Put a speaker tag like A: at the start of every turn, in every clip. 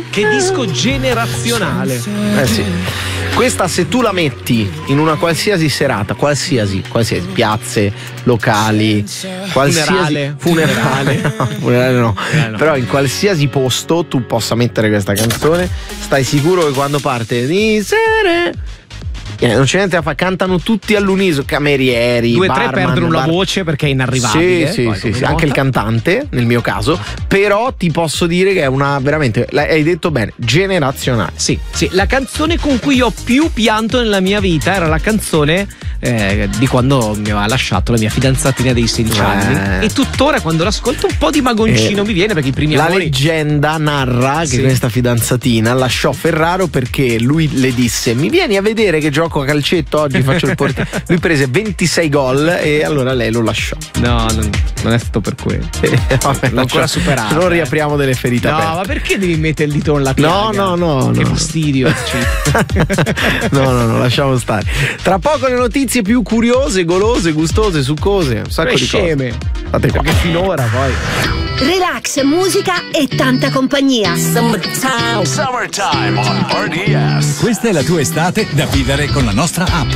A: Che disco generazionale.
B: Sì. Questa, se tu la metti in una qualsiasi serata, qualsiasi piazze, locali, qualsiasi funerale no. Però in qualsiasi posto tu possa mettere questa canzone, stai sicuro che quando parte di sere non c'è niente da fare, cantano tutti all'unisono, camerieri,
A: 2 o 3
B: barman,
A: perdono la voce perché è inarrivabile.
B: Sì, anche il cantante nel mio caso, però ti posso dire che è una veramente, hai detto bene, generazionale.
A: Sì, la canzone con cui ho più pianto nella mia vita era la canzone di quando mi aveva lasciato la mia fidanzatina dei 16 anni, e tuttora quando l'ascolto un po' di magoncino mi viene, perché i primi amori.
B: La leggenda narra che questa fidanzatina lasciò Ferraro perché lui le disse: mi vieni a vedere che gioco a calcetto oggi, faccio il portiere. Lui prese 26 gol e allora lei lo lasciò.
A: No, non è stato per quello. L'ho ancora superato.
B: Non riapriamo delle ferite aperte.
A: Ma perché devi mettere il dito nella piaga?
B: No.
A: Che fastidio.
B: No, lasciamo stare. Tra poco le notizie più curiose, golose, gustose, succose, un sacco di cose. Fate qua.
A: Perché finora poi.
C: Relax, musica e tanta compagnia.
D: Summertime on RDS.
E: Questa è la tua estate da vivere con la nostra app.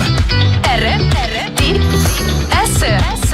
F: RDS.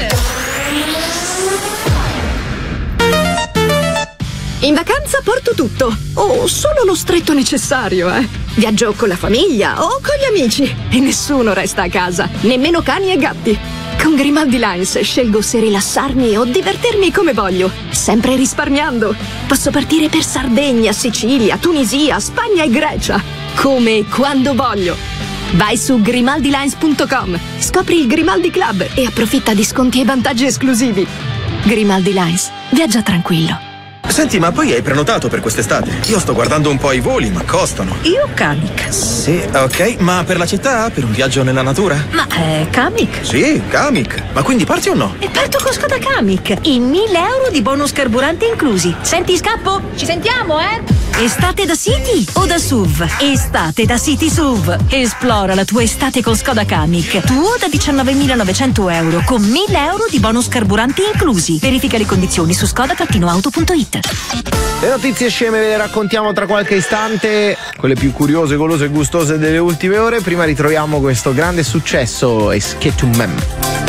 C: In vacanza porto tutto, o solo lo stretto necessario, Viaggio con la famiglia o con gli amici e nessuno resta a casa, nemmeno cani e gatti. Con Grimaldi Lines scelgo se rilassarmi o divertirmi come voglio, sempre risparmiando. Posso partire per Sardegna, Sicilia, Tunisia, Spagna e Grecia, come e quando voglio. Vai su grimaldilines.com, scopri il Grimaldi Club e approfitta di sconti e vantaggi esclusivi. Grimaldi Lines, viaggia tranquillo.
G: Senti, ma poi hai prenotato per quest'estate? Io sto guardando un po' i voli, ma costano.
H: Io Kamiq.
G: Sì, ok, ma per la città? Per un viaggio nella natura?
H: Ma Kamiq?
G: Sì, Kamiq. Ma quindi parti o no?
H: E parto con Skoda Kamiq. I 1.000 euro di bonus carburante inclusi. Senti, scappo? Ci sentiamo, Estate da City o da SUV? Estate da City SUV. Esplora la tua estate con Skoda Kamiq. Tuo da 19.900 euro con 1.000 euro di bonus carburanti inclusi. Verifica le condizioni su skoda-auto.it.
B: Le notizie sceme ve le raccontiamo tra qualche istante, quelle più curiose, golose e gustose delle ultime ore. Prima ritroviamo questo grande successo, Escape to Mem.